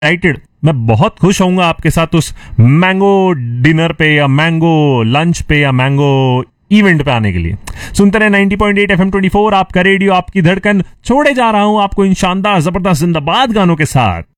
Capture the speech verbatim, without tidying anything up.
Excited, मैं बहुत खुश होऊंगा आपके साथ उस मैंगो डिनर पे या मैंगो लंच पे या मैंगो इवेंट पे आने के लिए। सुनते रहे ninety point eight FM twenty four, आपका रेडियो, आपकी धड़कन। छोड़े जा रहा हूं आपको इन शानदार जबरदस्त जिंदाबाद गानों के साथ।